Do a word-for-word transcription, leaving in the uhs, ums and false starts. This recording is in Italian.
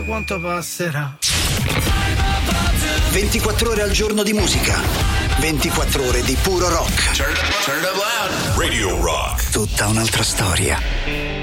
quanto passerà. ventiquattro ore al giorno di musica, ventiquattro ore di puro rock. Turn it up, turn it up loud. Radio Rock. Tutta un'altra storia.